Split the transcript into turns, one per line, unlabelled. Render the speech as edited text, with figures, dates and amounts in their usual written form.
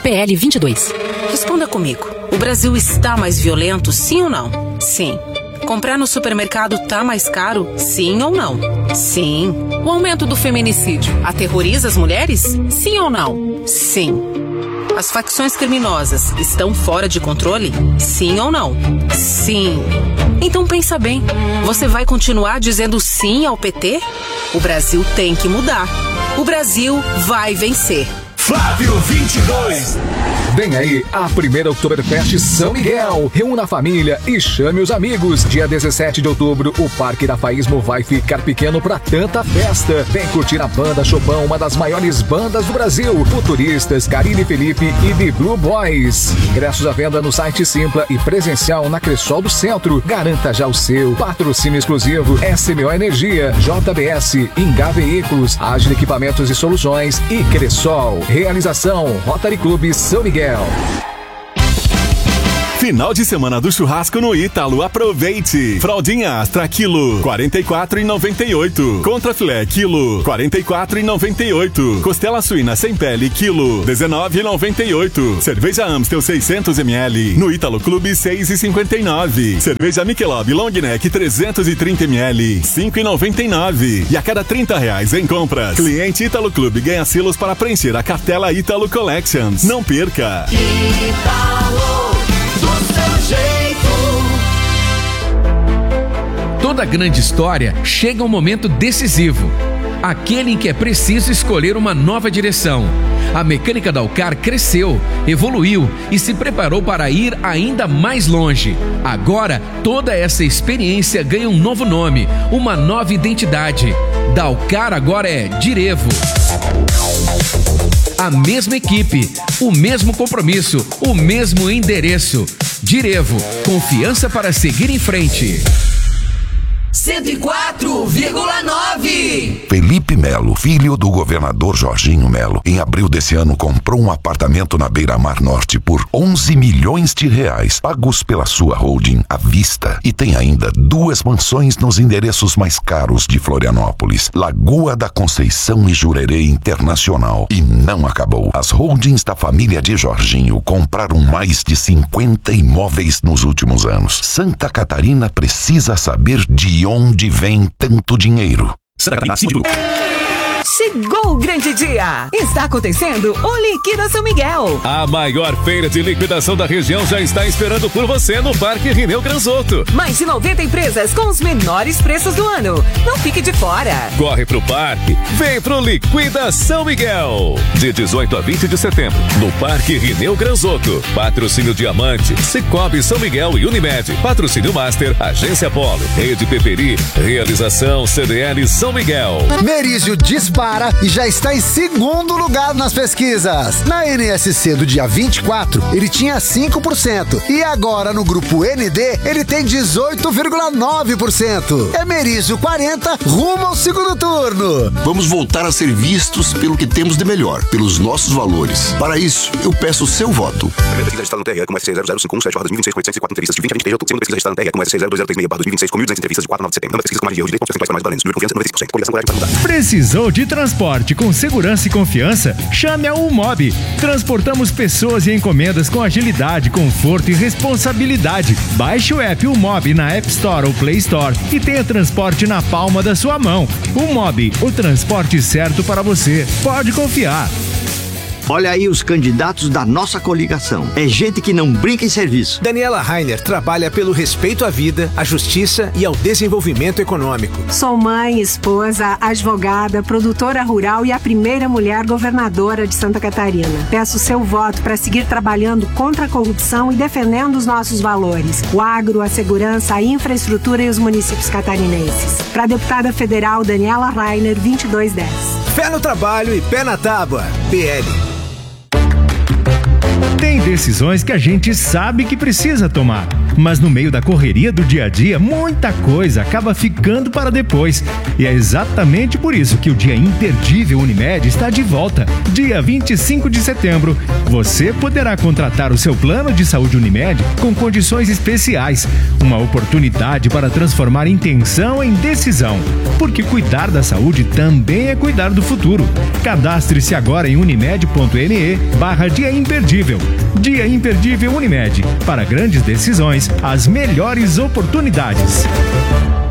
PL 22.
Responda comigo. O Brasil está mais violento, sim ou não? Sim. Comprar no supermercado tá mais caro, sim ou não? Sim. O aumento do feminicídio aterroriza as mulheres? Sim ou não? Sim. As facções criminosas estão fora de controle? Sim ou não? Sim. Então pensa bem, você vai continuar dizendo sim ao PT? O Brasil tem que mudar. O Brasil vai vencer.
Flávio 22.
Vem aí a primeira Oktoberfest São Miguel. Reúna a família e chame os amigos. Dia 17 de outubro, o Parque da Faísmo vai ficar pequeno pra tanta festa. Vem curtir a banda Chopin, uma das maiores bandas do Brasil. Futuristas, Karine Felipe e The Blue Boys. Ingressos à venda no site Simpla e presencial na Cressol do Centro. Garanta já o seu. Patrocínio exclusivo SMO Energia, JBS, Ingá Veículos, Ágil Equipamentos e Soluções e Cressol. Realização Rotary Clube São Miguel.
Final de semana do churrasco no Ítalo, aproveite! Fraldinha Astra, quilo, R$ 44,98. Contrafilé, quilo, R$ 44,98. Costela suína sem pele, quilo, R$ 19,98. Cerveja Amstel 600 ml, no Ítalo Clube, R$ 6,59. Cerveja Michelob Long Neck 330 ml, R$ 5,99. E a cada R$30 em compras, cliente Ítalo Clube ganha selos para preencher a cartela Ítalo Collections. Não perca!
Ítalo, do seu jeito.
Toda grande história chega um momento decisivo, aquele em que é preciso escolher uma nova direção. A Mecânica Dalcar cresceu, evoluiu e se preparou para ir ainda mais longe. Agora, toda essa experiência ganha um novo nome, uma nova identidade. Dalcar agora é Direvo. A mesma equipe, o mesmo compromisso, o mesmo endereço. Direvo, confiança para seguir em frente.
104,9.
Felipe Melo, filho do governador Jorginho Melo, em abril desse ano comprou um apartamento na Beira-Mar Norte por R$11 milhões, pagos pela sua holding à vista, e tem ainda 2 mansões nos endereços mais caros de Florianópolis, Lagoa da Conceição e Jurerê Internacional. E não acabou. As holdings da família de Jorginho compraram mais de 50 imóveis nos últimos anos. Santa Catarina precisa saber de onde vem tanto dinheiro.
Chegou o grande dia! Está acontecendo o Liquida São Miguel.
A maior feira de liquidação da região já está esperando por você no Parque Rineu Granzotto.
Mais de 90 empresas com os menores preços do ano. Não fique de fora.
Corre pro parque, vem pro Liquida São Miguel. De 18 a 20 de setembro, no Parque Rineu Granzotto. Patrocínio Diamante, Cicobi São Miguel e Unimed. Patrocínio Master, Agência Polo, Rede Peperi, Realização CDL São Miguel.
Merizio dispara e já está em segundo lugar nas pesquisas. Na NSC do dia 24, ele tinha 5%. E agora no grupo ND, ele tem 18,9%. É Merizio 40, rumo ao segundo turno.
Vamos voltar a ser vistos pelo que temos de melhor, pelos nossos valores. Para isso, eu peço o seu voto.
Primeira pesquisa registrada no TRE com SC0051/2026 com 804 entrevistas de 20 a 20 de janeiro. Segunda pesquisa registrada no TRE com SC02036/2026 com 1.200 entrevistas de 4 a 9 de setembro. Nova pesquisa com margem de erro de 10 pontos percentuais para mais valentes. Número de confiança 95%. Coligação coragem para mudar.
Precisou de transporte com segurança e confiança? Chame a UMOB. Transportamos pessoas e encomendas com agilidade, conforto e responsabilidade. Baixe o app UMOB na App Store ou Play Store e tenha transporte na palma da sua mão. UMOB, o transporte certo para você. Pode confiar.
Olha aí os candidatos da nossa coligação. É gente que não brinca em serviço.
Daniela Rainer trabalha pelo respeito à vida, à justiça e ao desenvolvimento econômico.
Sou mãe, esposa, advogada, produtora rural e a primeira mulher governadora de Santa Catarina. Peço seu voto para seguir trabalhando contra a corrupção e defendendo os nossos valores. O agro, a segurança, a infraestrutura e os municípios catarinenses. Para a deputada federal Daniela Rainer, 2210.
Fé no trabalho e pé na tábua. PL.
Tem Tem decisões que a gente sabe que precisa tomar, mas no meio da correria do dia a dia, muita coisa acaba ficando para depois. E é exatamente por isso que o Dia Imperdível Unimed está de volta. Dia 25 de setembro, você poderá contratar o seu plano de saúde Unimed com condições especiais. Uma oportunidade para transformar intenção em decisão. Porque cuidar da saúde também é cuidar do futuro. Cadastre-se agora em unimed.me/Dia Imperdível. Dia Imperdível Unimed. Para grandes decisões, as melhores oportunidades.